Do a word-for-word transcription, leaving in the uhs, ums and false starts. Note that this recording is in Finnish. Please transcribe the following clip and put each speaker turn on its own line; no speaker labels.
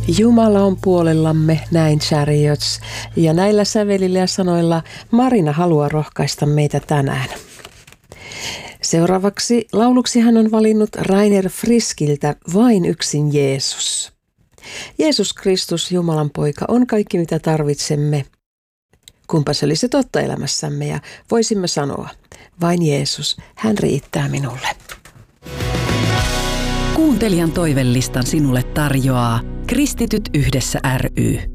Jumala on puolellamme, näin Chariots. Ja näillä sävelillä ja sanoilla Marina haluaa rohkaista meitä tänään. Seuraavaksi lauluksi hän on valinnut Rainer Friskiltä Vain yksin Jeesus. Jeesus Kristus, Jumalan poika, on kaikki mitä tarvitsemme. Kumpa se olisi totta elämässämme ja voisimme sanoa, vain Jeesus, hän riittää minulle.
Kuuntelijan toivelistan sinulle tarjoaa Kristityt yhdessä ry.